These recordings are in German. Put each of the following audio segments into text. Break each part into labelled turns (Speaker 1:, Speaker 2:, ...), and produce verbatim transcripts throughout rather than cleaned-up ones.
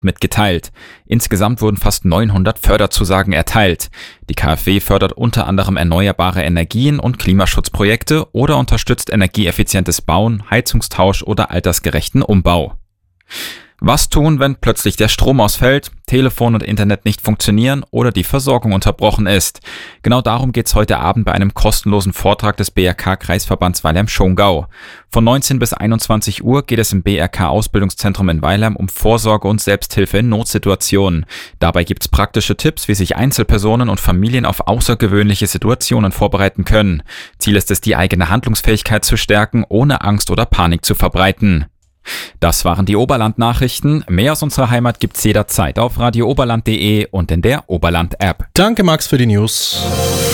Speaker 1: mitgeteilt. Insgesamt wurden fast neunhundert Förderzusagen erteilt. Die KfW fördert unter anderem erneuerbare Energien und Klimaschutzprojekte oder unterstützt energieeffizientes Bauen, Heizungstausch oder altersgerechten Umbau. Was tun, wenn plötzlich der Strom ausfällt, Telefon und Internet nicht funktionieren oder die Versorgung unterbrochen ist? Genau darum geht's heute Abend bei einem kostenlosen Vortrag des B R K-Kreisverbands Weilheim-Schongau. Von neunzehn bis einundzwanzig Uhr geht es im B R K-Ausbildungszentrum in Weilheim um Vorsorge und Selbsthilfe in Notsituationen. Dabei gibt's praktische Tipps, wie sich Einzelpersonen und Familien auf außergewöhnliche Situationen vorbereiten können. Ziel ist es, die eigene Handlungsfähigkeit zu stärken, ohne Angst oder Panik zu verbreiten. Das waren die Oberland-Nachrichten. Mehr aus unserer Heimat gibt's jederzeit auf radio oberland punkt de und in der Oberland-App.
Speaker 2: Danke, Max, für die News.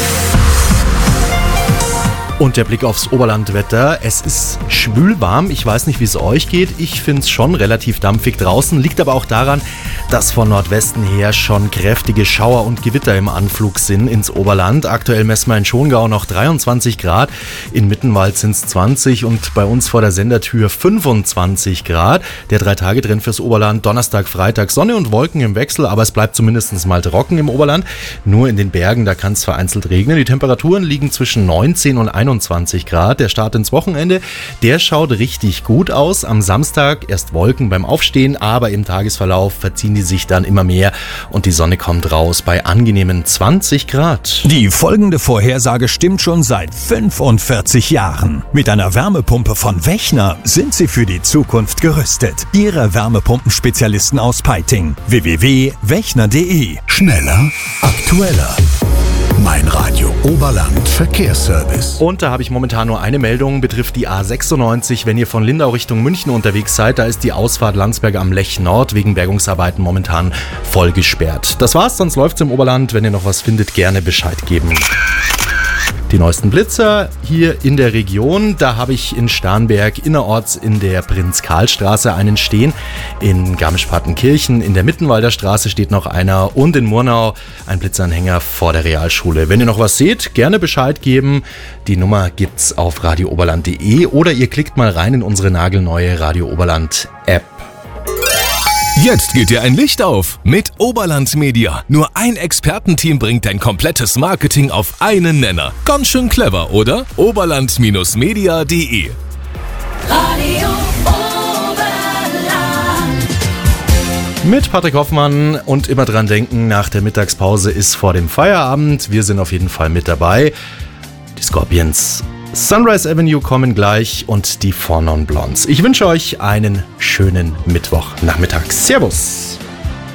Speaker 2: Und der Blick aufs Oberlandwetter. Es ist schwülwarm. Ich weiß nicht, wie es euch geht. Ich finde es schon relativ dampfig draußen. Liegt aber auch daran, dass von Nordwesten her schon kräftige Schauer und Gewitter im Anflug sind ins Oberland. Aktuell messen wir in Schongau noch dreiundzwanzig Grad. In Mittenwald sind es zwanzig und bei uns vor der Sendertür fünfundzwanzig Grad. Der Drei-Tage-Trend fürs Oberland. Donnerstag, Freitag Sonne und Wolken im Wechsel, aber es bleibt zumindest mal trocken im Oberland. Nur in den Bergen, da kann es vereinzelt regnen. Die Temperaturen liegen zwischen neunzehn und einundzwanzig Grad. Der Start ins Wochenende, der schaut richtig gut aus. Am Samstag erst Wolken beim Aufstehen, aber im Tagesverlauf verziehen die sich dann immer mehr und die Sonne kommt raus bei angenehmen zwanzig Grad.
Speaker 3: Die folgende Vorhersage stimmt schon seit fünfundvierzig Jahren. Mit einer Wärmepumpe von Wechner sind Sie für die Zukunft gerüstet. Ihre Wärmepumpenspezialisten aus Peiting. w w w punkt wechner punkt de.
Speaker 4: Schneller, aktueller. Mein Radio Oberland Verkehrsservice.
Speaker 2: Und da habe ich momentan nur eine Meldung, betrifft die A sechsundneunzig. Wenn ihr von Lindau Richtung München unterwegs seid, da ist die Ausfahrt Landsberg am Lech Nord wegen Bergungsarbeiten momentan voll gesperrt. Das war's, sonst läuft's im Oberland. Wenn ihr noch was findet, gerne Bescheid geben. Die neuesten Blitzer hier in der Region, da habe ich in Starnberg innerorts in der Prinz-Karl-Straße einen stehen, in Garmisch-Partenkirchen, in der Mittenwalder Straße steht noch einer und in Murnau ein Blitzanhänger vor der Realschule. Wenn ihr noch was seht, gerne Bescheid geben. Die Nummer gibt's auf radio oberland punkt de oder ihr klickt mal rein in unsere nagelneue Radio Oberland App.
Speaker 5: Jetzt geht dir ein Licht auf mit Oberland Media. Nur ein Expertenteam bringt dein komplettes Marketing auf einen Nenner. Ganz schön clever, oder? oberland Media punkt de
Speaker 6: Radio Oberland.
Speaker 2: Mit Patrick Hoffmann und immer dran denken, nach der Mittagspause ist vor dem Feierabend. Wir sind auf jeden Fall mit dabei. Die Scorpions Sunrise Avenue kommen gleich und die Four Non Blondes. Ich wünsche euch einen schönen Mittwochnachmittag. Servus!